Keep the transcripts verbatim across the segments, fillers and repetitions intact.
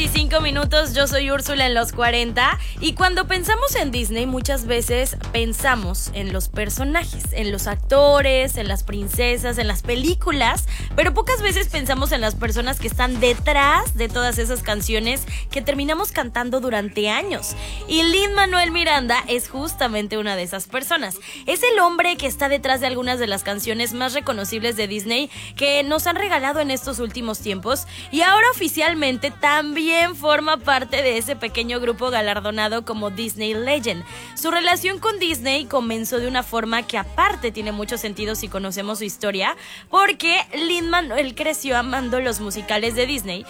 veinticinco minutos, yo soy Úrsula en los cuarenta. Y cuando pensamos en Disney, muchas veces pensamos en los personajes, en los actores, en las princesas, en las películas, pero pocas veces pensamos en las personas que están detrás de todas esas canciones que terminamos cantando durante años. Y Lin-Manuel Miranda es justamente una de esas personas. Es el hombre que está detrás de algunas de las canciones más reconocibles de Disney que nos han regalado en estos últimos tiempos, y ahora oficialmente también forma parte de ese pequeño grupo galardonado como Disney Legend. Su relación con Disney comenzó de una forma que aparte tiene mucho sentido si conocemos su historia, porque Lin-Manuel creció amando los musicales de Disney.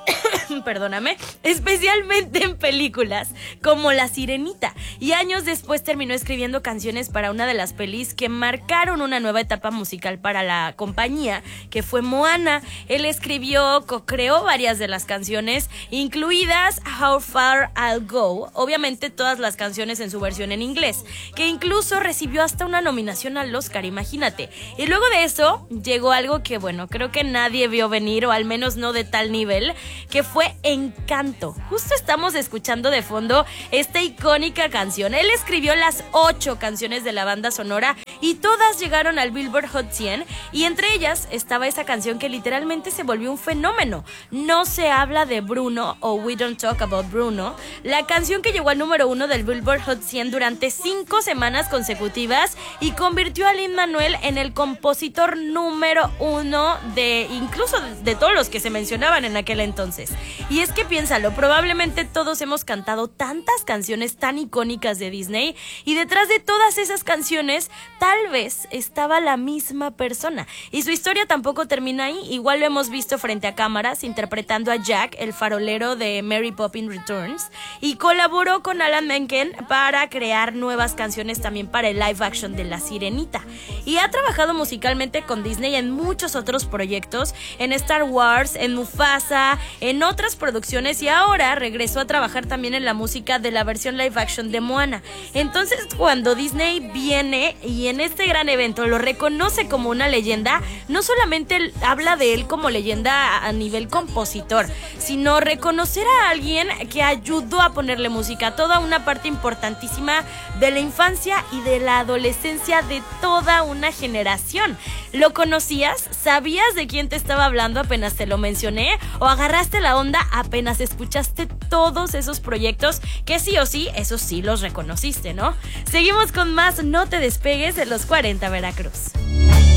Perdóname, especialmente en películas como La Sirenita, y años después terminó escribiendo canciones para una de las pelis que marcaron una nueva etapa musical para la compañía, que fue Moana. Él escribió, co-creó varias de las canciones, incluidas How Far I'll Go, obviamente todas las canciones en su versión en inglés, que incluso recibió hasta una nominación al Oscar, imagínate. Y luego de eso llegó algo que, bueno, creo que nadie vio venir, o al menos no de tal nivel, que fue Encanto. Justo estamos escuchando de fondo esta icónica canción. Él escribió las ocho canciones de la banda sonora y todas llegaron al Billboard Hot cien, y entre ellas estaba esa canción que literalmente se volvió un fenómeno, No se habla de Bruno, o We Don't Talk About Bruno, la canción que llegó al número uno del Billboard Hot cien durante cinco semanas consecutivas y convirtió a Lin-Manuel en el compositor número uno de incluso de todos los que se mencionaban en aquel entonces. Y es que piénsalo, probablemente todos hemos cantado tantas canciones tan icónicas de Disney, y detrás de todas esas canciones tal vez estaba la misma persona, y su historia tampoco termina ahí. Igual lo hemos visto frente a cámaras interpretando a Jack, el farolero de Mary Poppins Returns, y colaboró con Alan Menken para crear nuevas canciones también para el live action de La Sirenita, y ha trabajado musicalmente con Disney en muchos otros proyectos, en Star Wars, en Mufasa, en otras producciones, y ahora regresó a trabajar también en la música de la versión live action de Moana. Entonces, cuando Disney viene y en este gran evento lo reconoce como una leyenda, no solamente habla de él como leyenda a nivel compositor, sino reconocer a alguien que ayudó a ponerle música a toda una parte importantísima de la infancia y de la adolescencia de toda una generación. ¿Lo conocías? ¿Sabías de quién te estaba hablando apenas te lo mencioné? ¿O agarraste la onda apenas escuchaste todos esos proyectos que sí o sí, esos sí los reconociste, ¿no? Seguimos con más No Te Despegues de los cuarenta Veracruz.